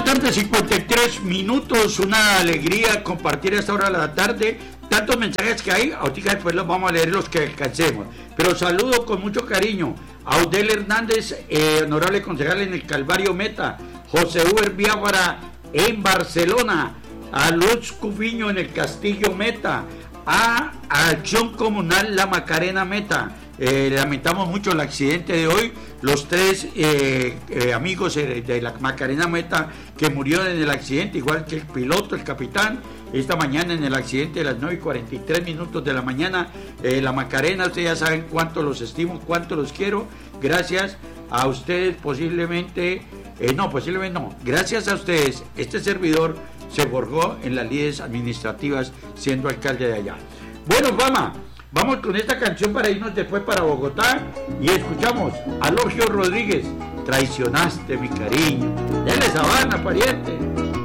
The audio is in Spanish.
tarde, 53 minutos, una alegría compartir a esta hora de la tarde, tantos mensajes que hay, ahorita después los vamos a leer los que alcancemos, pero saludo con mucho cariño a Odel Hernández, honorable concejal en el Calvario Meta, José Uber Biafara en Barcelona, a Luz Cufiño en el Castillo Meta, a Acción Comunal La Macarena Meta. Lamentamos mucho el accidente de hoy, los tres amigos de la Macarena Meta que murieron en el accidente, igual que el piloto, el capitán, esta mañana en el accidente de las 9:43 de la mañana. La Macarena, ustedes ya saben cuánto los estimo, cuánto los quiero, gracias a ustedes posiblemente no, gracias a ustedes este servidor se forjó en las líderes administrativas siendo alcalde de allá. Bueno, vamos con esta canción para irnos después para Bogotá y escuchamos a Logio Rodríguez, Traicionaste mi cariño. Dele Sabana, pariente.